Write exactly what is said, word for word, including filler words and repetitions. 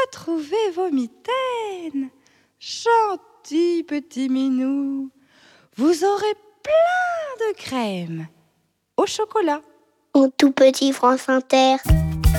retrouvez vos mitaines. Gentil petit minou, vous aurez plein de crème au chocolat. Mon tout petit France Inter.